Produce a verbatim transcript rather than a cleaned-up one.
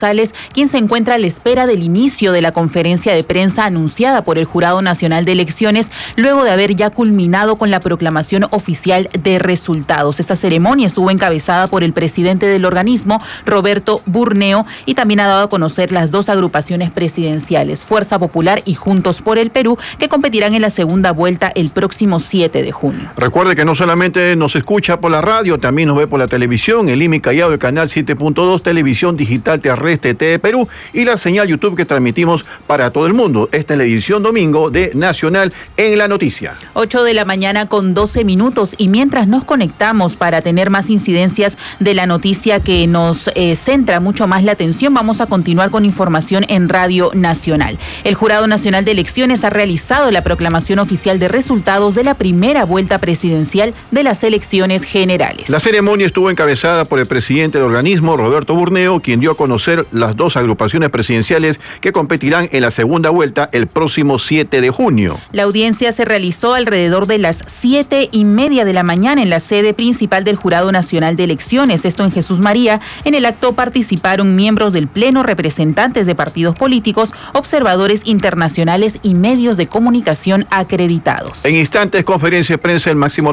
quien se encuentra a la espera del inicio de la conferencia de prensa anunciada por el Jurado Nacional de Elecciones, luego de haber ya culminado con la proclamación oficial de resultados. Esta ceremonia estuvo encabezada por el presidente del organismo, Roberto Burneo, y también ha dado a conocer las dos agrupaciones presidenciales, Fuerza Popular y Juntos por el Perú, que competirán en la segunda vuelta el próximo siete de junio. Recuerde que no solamente nos escucha por la radio, también nos ve por la televisión, el I M I Callao, el canal siete punto dos, Televisión Digital Terrestre T V Perú y la señal YouTube que transmitimos para todo el mundo. Esta es la edición domingo de Nacional en la Noticia. ocho de la mañana con doce minutos, y mientras nos conectamos para tener más incidencias de la noticia que nos eh, centra mucho más la atención, vamos a continuar con información en Radio Nacional. El Jurado Nacional de Elecciones ha realizado la proclamación oficial de resultados de la primera vuelta presidencial de las elecciones generales. La ceremonia estuvo encabezada por el presidente del organismo, Roberto Burneo, quien dio a conocer las dos agrupaciones presidenciales que competirán en la segunda vuelta el próximo siete de junio. La audiencia se realizó alrededor de las siete y media de la mañana en la sede principal del Jurado Nacional de Elecciones, esto en Jesús María. En el acto participaron miembros del Pleno, representantes de partidos políticos, observadores internacionales y medios de comunicación acreditados. En instantes, conferencia de prensa, el máximo